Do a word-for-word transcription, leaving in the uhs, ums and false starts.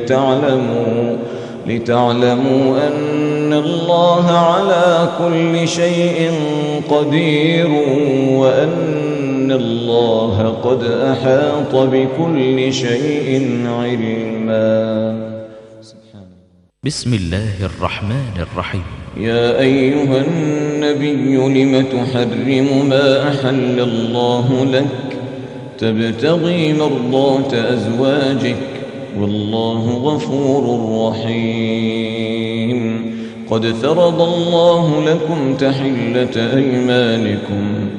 لتعلموا, لتعلموا أن الله على كل شيء قدير وأن الله قد أحاط بكل شيء علما. بسم الله الرحمن الرحيم. يا أيها النبي لم تحرم ما أحل الله لك تبتغي مرضات أزواجك والله غفور رحيم. قد فرض الله لكم تحلة أيمانكم